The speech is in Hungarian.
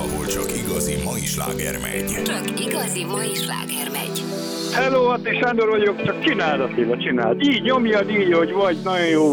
ahol csak igazi mai sláger megy. Csak igazi mai sláger megy. Hello, Atti Sándor vagyok, csak csináld, Attila, csináld. Így nyomjad így, hogy vagy, nagyon jó